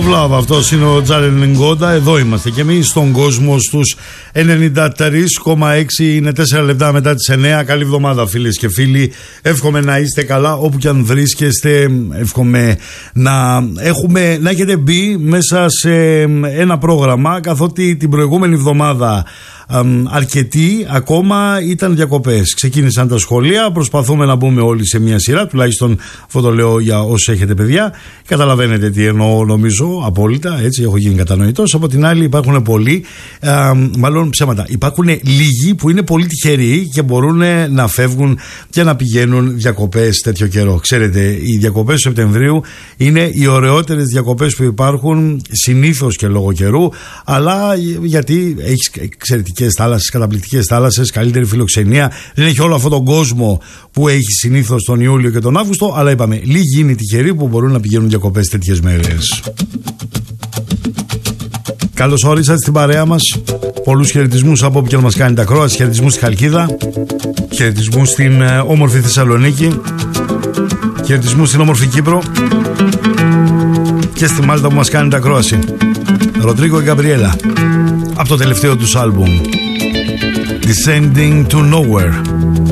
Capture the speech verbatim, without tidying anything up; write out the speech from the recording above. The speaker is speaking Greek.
Βλάβα, αυτός είναι ο Τζάρεν Νγκόντα. Εδώ είμαστε και εμείς στον κόσμο στους ενενήντα τρία κόμμα έξι. Είναι τέσσερα λεπτά μετά τις εννέα. Καλή εβδομάδα, φίλες και φίλοι. Εύχομαι να είστε καλά όπου και αν βρίσκεστε. Εύχομαι να, έχουμε, να έχετε μπει μέσα σε ένα πρόγραμμα, καθότι την προηγούμενη εβδομάδα αρκετοί ακόμα ήταν διακοπές. Ξεκίνησαν τα σχολεία, προσπαθούμε να μπούμε όλοι σε μια σειρά, τουλάχιστον αυτό το λέω για όσοι έχετε παιδιά. Καταλαβαίνετε τι εννοώ, νομίζω, απόλυτα, έτσι έχω γίνει κατανοητός. Από την άλλη υπάρχουν πολλοί, α, μάλλον ψέματα, υπάρχουν λίγοι που είναι πολύ τυχεροί και μπορούν να φεύγουν και να πηγαίνουν διακοπές τέτοιο καιρό. Ξέρετε, οι διακοπές του Σεπτεμβρίου είναι οι ωραιότερες διακοπές που υπάρχουν, συνήθως και λόγω καιρού, αλλά γιατί έχεις εξαιρετικές θάλασσες, καταπληκτικές θάλασσες, καλύτερη φιλοξενία. Δεν έχει όλο αυτόν τον κόσμο που έχει συνήθως τον Ιούλιο και τον Αύγουστο, αλλά είπαμε, λίγοι είναι οι τυχεροί που μπορούν να πηγαίνουν διακοπές τέτοιες μέρες. Καλώς όρισατε στην παρέα μας. Πολλούς χαιρετισμούς από όπου και να μας κάνετε ακρόαση. Χαιρετισμούς στη Χαλκίδα, χαιρετισμούς στην ε, όμορφη Θεσσαλονίκη, χαιρετισμούς στην όμορφη Κύπρο και στη Μάλτα που μας κάνετε ακρόαση. Ροντρίγκο και Γκαμπριέλα, από το τελευταίο τους άλμπουμ Descending to Nowhere.